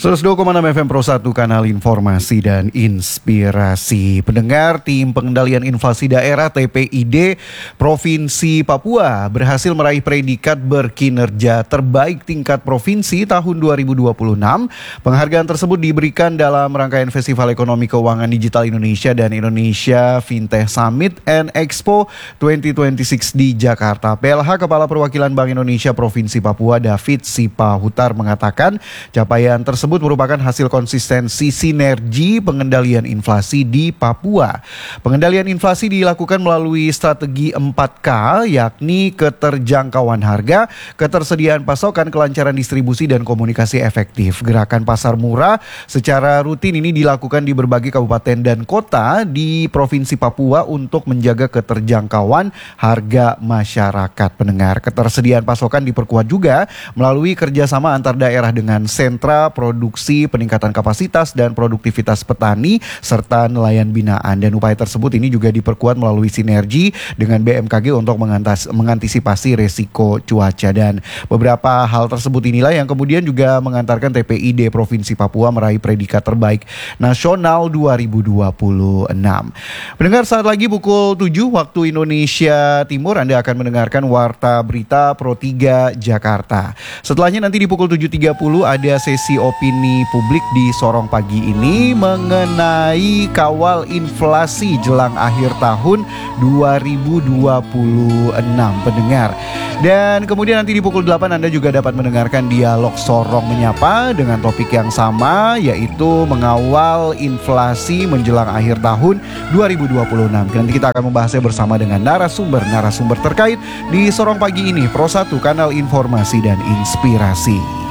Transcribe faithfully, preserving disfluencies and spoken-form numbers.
seratus dua koma enam F M Pro satu, kanal informasi dan inspirasi. Pendengar, tim pengendalian inflasi daerah T P I D Provinsi Papua berhasil meraih predikat berkinerja terbaik tingkat provinsi tahun dua ribu dua puluh enam. Penghargaan tersebut diberikan dalam rangkaian Festival Ekonomi Keuangan Digital Indonesia dan Indonesia Fintech Summit and Expo dua ribu dua puluh enam di Jakarta. P L H Kepala Perwakilan Bank Indonesia Provinsi Papua David Sipahutar mengatakan capaian tersebut tersebut merupakan hasil konsistensi sinergi pengendalian inflasi di Papua. Pengendalian inflasi dilakukan melalui strategi empat K, yakni keterjangkauan harga, ketersediaan pasokan, kelancaran distribusi, dan komunikasi efektif. Gerakan pasar murah secara rutin ini dilakukan di berbagai kabupaten dan kota di Provinsi Papua untuk menjaga keterjangkauan harga masyarakat. Pendengar, ketersediaan pasokan diperkuat juga melalui kerjasama antar daerah dengan sentra produksi, peningkatan kapasitas dan produktivitas petani, serta nelayan binaan. Dan upaya tersebut ini juga diperkuat melalui sinergi dengan B M K G untuk mengantas, mengantisipasi resiko cuaca. Dan beberapa hal tersebut inilah yang kemudian juga mengantarkan T P I D Provinsi Papua meraih predikat terbaik nasional dua ribu dua puluh enam. Pendengar, saat lagi pukul tujuh waktu Indonesia Timur, Anda akan mendengarkan Warta Berita Pro tiga Jakarta. Setelahnya nanti di pukul tujuh tiga puluh ada sesi opini publik di Sorong Pagi ini mengenai kawal inflasi jelang akhir tahun dua ribu dua puluh enam, pendengar. Dan kemudian nanti di pukul delapan Anda juga dapat mendengarkan dialog Sorong Menyapa dengan topik yang sama, yaitu mengawal inflasi menjelang akhir tahun dua ribu dua puluh enam. Nanti kita akan membahasnya bersama dengan narasumber-narasumber terkait di Sorong Pagi ini, Pro satu, kanal informasi dan inspirasi.